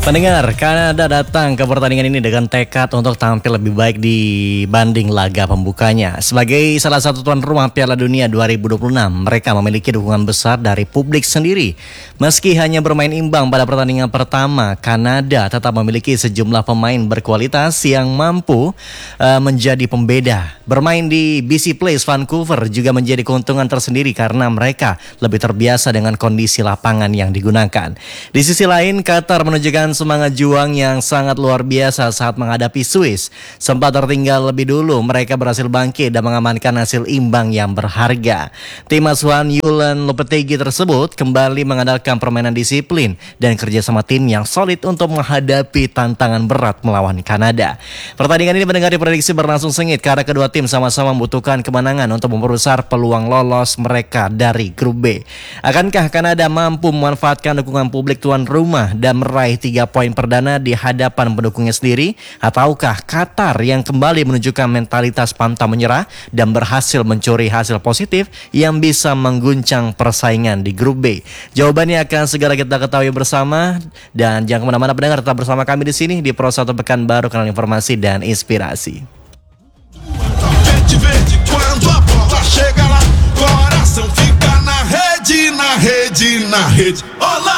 Pendengar, Kanada datang ke pertandingan ini dengan tekad untuk tampil lebih baik dibanding laga pembukanya. Sebagai salah satu tuan rumah Piala Dunia 2026, mereka memiliki dukungan besar dari publik sendiri. Meski hanya bermain imbang pada pertandingan pertama, Kanada tetap memiliki sejumlah pemain berkualitas yang mampu menjadi pembeda. Bermain di BC Place, Vancouver juga menjadi keuntungan tersendiri karena mereka lebih terbiasa dengan kondisi lapangan yang digunakan. Di sisi lain, Qatar menunjukkan semangat juang yang sangat luar biasa saat menghadapi Swiss. Sempat tertinggal lebih dulu, mereka berhasil bangkit dan mengamankan hasil imbang yang berharga. Tim asuhan Julen Lopetegui tersebut kembali mengandalkan permainan disiplin dan kerjasama tim yang solid untuk menghadapi tantangan berat melawan Kanada. Pertandingan ini mendengar diprediksi berlangsung sengit karena kedua tim sama-sama membutuhkan kemenangan untuk memperbesar peluang lolos mereka dari grup B. Akankah Kanada mampu memanfaatkan dukungan publik tuan rumah dan meraih 3 poin perdana di hadapan pendukungnya sendiri, ataukah Qatar yang kembali menunjukkan mentalitas pantang menyerah dan berhasil mencuri hasil positif yang bisa mengguncang persaingan di grup B? Jawabannya akan segera kita ketahui bersama, dan jangan kemana-mana pendengar, tetap bersama kami di sini di Pro 1 Pekanbaru, kanal informasi dan inspirasi.